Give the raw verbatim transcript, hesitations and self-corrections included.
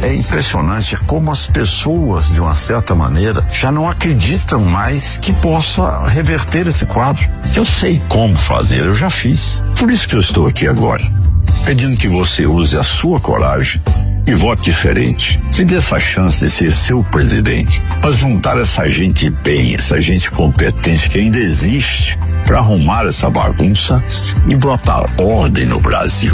É impressionante como as pessoas, de uma certa maneira, já não acreditam mais que possa reverter esse quadro. Eu sei como fazer, eu já fiz. Por isso que eu estou aqui agora, pedindo que você use a sua coragem e vote diferente. Me dê essa chance de ser seu presidente. Mas juntar essa gente bem, essa gente competente que ainda existe, para arrumar essa bagunça e botar ordem no Brasil.